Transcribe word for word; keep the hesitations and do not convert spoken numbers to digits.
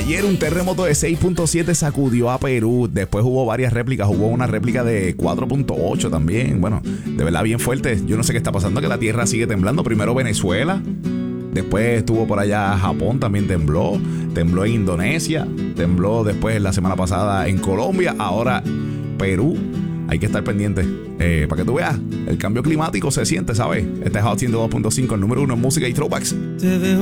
Ayer un terremoto de seis punto siete sacudió a Perú. Después hubo varias réplicas. Hubo una réplica de cuatro punto ocho también. Bueno, de verdad bien fuerte. Yo no sé qué está pasando, que la tierra sigue temblando. Primero Venezuela. Después estuvo por allá Japón, también tembló. Tembló en Indonesia. Tembló después la semana pasada en Colombia. Ahora Perú. Hay que estar pendiente. Eh, para que tú veas, el cambio climático se siente, ¿sabes? Este es Hot ciento dos punto cinco, el número uno en música y throwbacks. Te veo